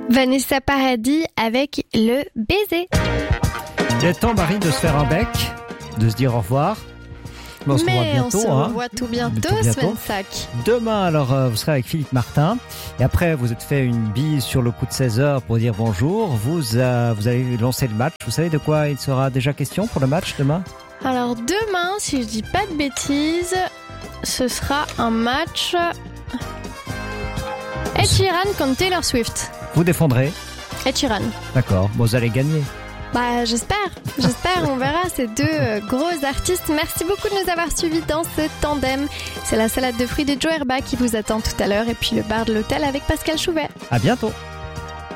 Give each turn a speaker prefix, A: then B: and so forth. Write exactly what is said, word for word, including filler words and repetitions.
A: Vanessa Paradis avec le baiser.
B: Il est temps, Marie, de se faire un bec, de se dire au revoir. Mais on se revoit
A: Mais
B: bientôt.
A: on se
B: hein.
A: revoit tout bientôt,
B: Tout bientôt.
A: Svensak.
B: Demain, alors, euh, vous serez avec Philippe Martin. Et après, vous êtes fait une bise sur le coup de seize heures pour dire bonjour. Vous, euh, vous allez lancer le match. Vous savez de quoi il sera déjà question pour le match demain ?
A: Alors demain, si je dis pas de bêtises, ce sera un match Ed Sheeran contre Taylor Swift.
B: Vous défendrez ?
A: Ed Sheeran.
B: D'accord. Bon, vous allez gagner.
A: Bah j'espère, j'espère, on verra ces deux euh, gros artistes. Merci beaucoup de nous avoir suivis dans ce tandem. C'est la salade de fruits de Joe Herba qui vous attend tout à l'heure et puis le bar de l'hôtel avec Pascal Chouvet.
B: À bientôt.